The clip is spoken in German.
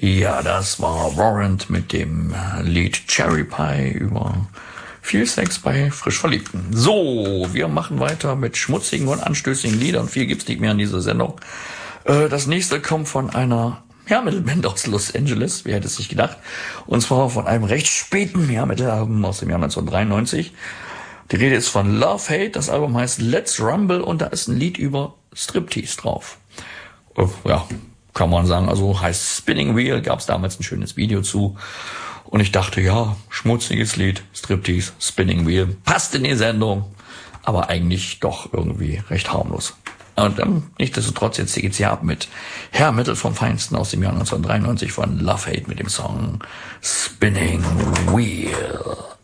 Ja, das war Warrant mit dem Lied Cherry Pie über viel Sex bei frisch Verliebten. So, wir machen weiter mit schmutzigen und anstößigen Liedern. Viel gibt's nicht mehr in dieser Sendung. Das nächste kommt von einer Hair-Metal-Band aus Los Angeles. Wer hätte es sich gedacht? Und zwar von einem recht späten Hair-Metal-Album aus dem Jahr 1993. Die Rede ist von Love Hate. Das Album heißt Let's Rumble und da ist ein Lied über Striptease drauf. Ja, kann man sagen, also heißt Spinning Wheel, gab es damals ein schönes Video zu. Und ich dachte, ja, schmutziges Lied, Striptease, Spinning Wheel, passt in die Sendung, aber eigentlich doch irgendwie recht harmlos. Und nichtsdestotrotz, jetzt geht's hier ab mit Hair Metal vom Feinsten aus dem Jahr 1993 von Love Hate mit dem Song Spinning Wheel.